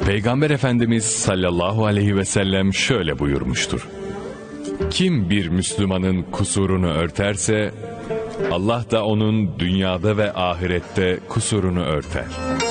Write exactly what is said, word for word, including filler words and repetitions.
Peygamber Efendimiz sallallahu aleyhi ve sellem şöyle buyurmuştur: kim bir Müslümanın kusurunu örterse, Allah da onun dünyada ve ahirette kusurunu örter.